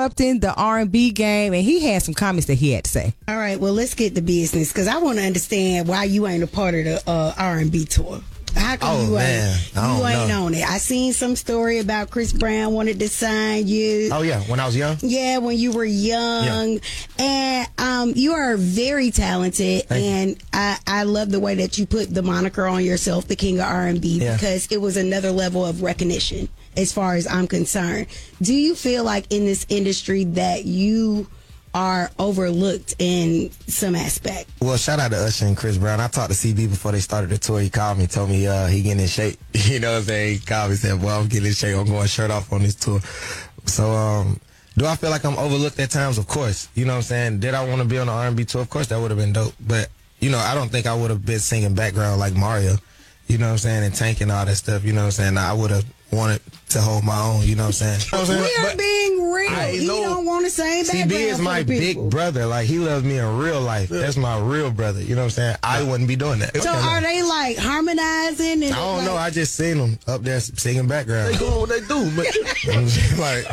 disrupting the R&B game, and he had some comments that he had to say. All right, well, let's get to business, because I want to understand why you ain't a part of the R&B tour. How come you ain't on it? I seen some story about Chris Brown wanted to sign you. Oh, yeah, when I was young? Yeah, when you were young. Yeah. And you are very talented, and I love the way that you put the moniker on yourself, the King of R&B, because it was another level of recognition as far as I'm concerned. Do you feel like in this industry that you are overlooked in some aspect? Well, shout out to Usher and Chris Brown. I talked to CB before they started the tour. He called me, told me he getting in shape. You know what I'm saying? He called me, said, well, I'm getting in shape. I'm going shirt off on this tour. So, do I feel like I'm overlooked at times? Of course. You know what I'm saying? Did I want to be on the R&B tour? Of course, that would have been dope. But, you know, I don't think I would have been singing background like Mario. You know what I'm saying? And Tank and all that stuff. You know what I'm saying? I would have wanted to hold my own. You know what I'm saying? We are being real. He don't want to sing background. CB is my big brother. Like, he loves me in real life. That's my real brother. You know what I'm saying? I wouldn't be doing that. So are they like harmonizing? And I don't know. I just seen them up there singing background. They doing what they do, but like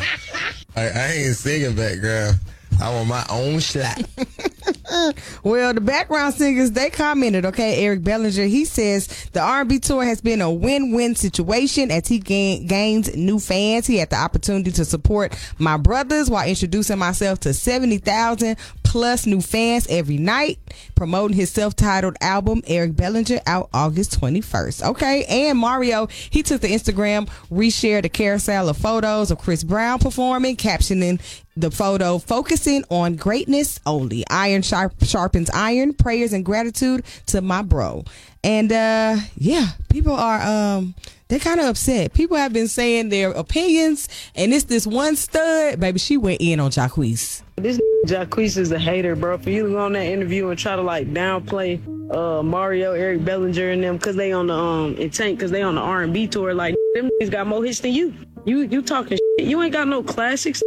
I ain't singing background. I want my own shot. Well, the background singers, they commented, okay, Eric Bellinger, he says the R&B tour has been a win-win situation as he gains new fans. He had the opportunity to support my brothers while introducing myself to 70,000 plus new fans every night, promoting his self-titled album, Eric Bellinger, out August 21st. Okay, and Mario, he took the Instagram, reshared a carousel of photos of Chris Brown performing, captioning the photo, focusing on greatness only. Iron sharpens iron. Prayers and gratitude to my bro. And people are they're kind of upset. People have been saying their opinions, and it's this one stud, baby, she went in on Jacquees. This Jacquees is a hater, bro. For you to go on that interview and try to like downplay Mario, Eric Bellinger, and them because they on the and Tank because they on the R&B tour, like them niggas got more hits than you. You talking shit. You ain't got no classics.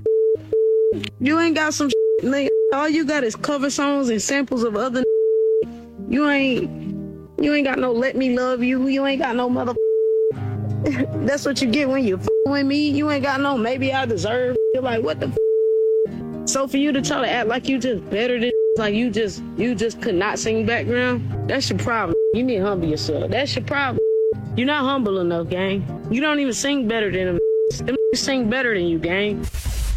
You ain't got some shit, nigga. All you got is cover songs and samples of other. You ain't got no Let Me Love You. You ain't got no mother. That's what you get when you with me. You ain't got no Maybe I Deserve. You're like, what the. So for you to try to act like you just better than, like you just could not sing background, that's your problem. You need to humble yourself. That's your problem. You're not humble enough, gang. You don't even sing better than them. Them sing better than you, gang.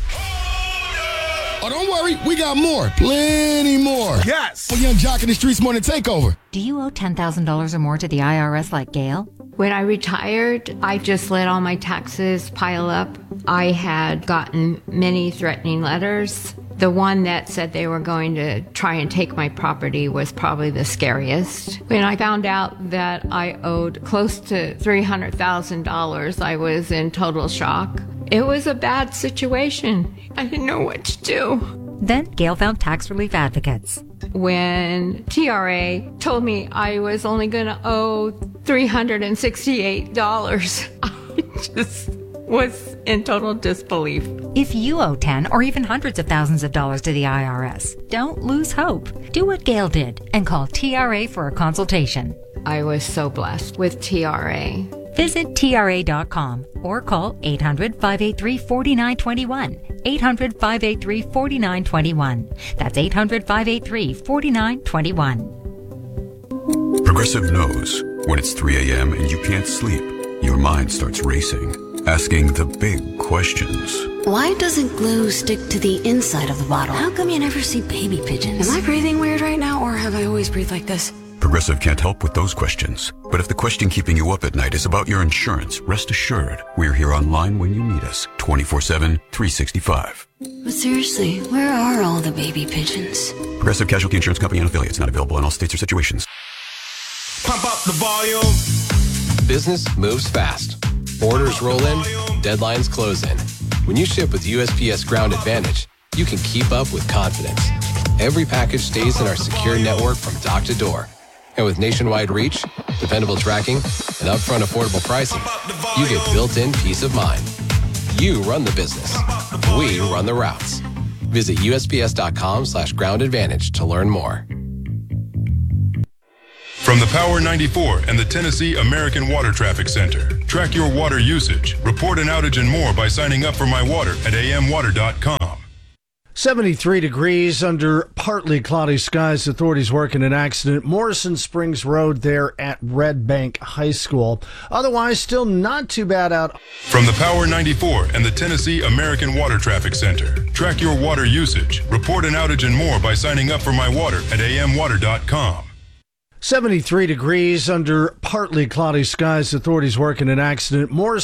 Oh, don't worry. We got more. Plenty more. Yes. Young Jock in the Streets Morning Takeover. Do you owe $10,000 or more to the IRS like Gail? When I retired, I just let all my taxes pile up. I had gotten many threatening letters. The one that said they were going to try and take my property was probably the scariest. When I found out that I owed close to $300,000, I was in total shock. It was a bad situation. I didn't know what to do. Then Gail found tax relief advocates. When TRA told me I was only going to owe $368, I just was in total disbelief. If you owe 10 or even hundreds of thousands of dollars to the IRS, don't lose hope. Do what Gail did and call TRA for a consultation. I was so blessed with TRA. Visit TRA.com or call 800-583-4921. 800-583-4921. That's 800-583-4921. Progressive knows when it's 3 a.m. and you can't sleep, your mind starts racing, asking the big questions. Why doesn't glue stick to the inside of the bottle? How come you never see baby pigeons? Am I breathing weird right now, or have I always breathed like this? Progressive can't help with those questions. But if the question keeping you up at night is about your insurance, rest assured, we're here online when you need us, 24/7, 365. But seriously, where are all the baby pigeons? Progressive Casualty Insurance Company and affiliates, not available in all states or situations. Pump up the volume. Business moves fast. Orders roll in, deadlines close in. When you ship with USPS Ground Advantage, you can keep up with confidence. Every package stays in our secure network from dock to door. And with nationwide reach, dependable tracking, and upfront affordable pricing, you get built-in peace of mind. You run the business. We run the routes. Visit USPS.com/Ground Advantage to learn more. From the Power 94 and the Tennessee American Water Traffic Center. Track your water usage, report an outage and more by signing up for My Water at amwater.com. 73 degrees under partly cloudy skies. Authorities working an accident. Morrison Springs Road there at Red Bank High School. Otherwise, still not too bad out. From the Power 94 and the Tennessee American Water Traffic Center. Track your water usage, report an outage and more by signing up for My Water at amwater.com. 73 degrees under partly cloudy skies. Authorities working an accident. Morrison